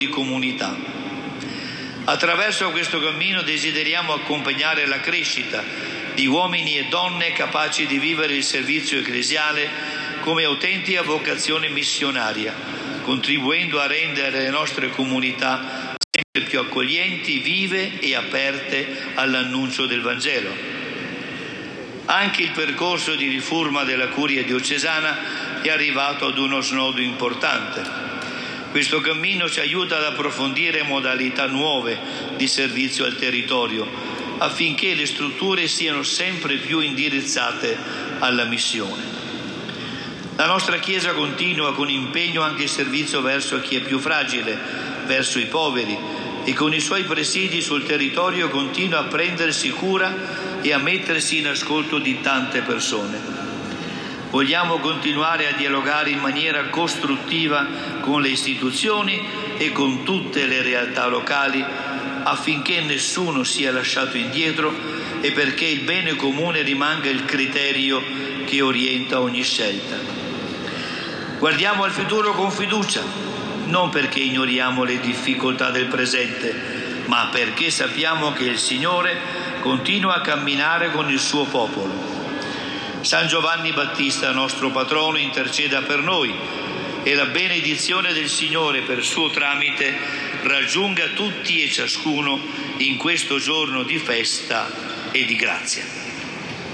di comunità. Attraverso questo cammino desideriamo accompagnare la crescita di uomini e donne capaci di vivere il servizio ecclesiale come autentica vocazione missionaria, contribuendo a rendere le nostre comunità sempre più accoglienti, vive e aperte all'annuncio del Vangelo. Anche il percorso di riforma della Curia diocesana è arrivato ad uno snodo importante. Questo cammino ci aiuta ad approfondire modalità nuove di servizio al territorio, affinché le strutture siano sempre più indirizzate alla missione. La nostra Chiesa continua con impegno anche il servizio verso chi è più fragile, verso i poveri, e con i suoi presidi sul territorio continua a prendersi cura e a mettersi in ascolto di tante persone. Vogliamo continuare a dialogare in maniera costruttiva con le istituzioni e con tutte le realtà locali affinché nessuno sia lasciato indietro e perché il bene comune rimanga il criterio che orienta ogni scelta. Guardiamo al futuro con fiducia, non perché ignoriamo le difficoltà del presente, ma perché sappiamo che il Signore continua a camminare con il suo popolo. San Giovanni Battista, nostro patrono, interceda per noi e la benedizione del Signore per suo tramite raggiunga tutti e ciascuno in questo giorno di festa e di grazia.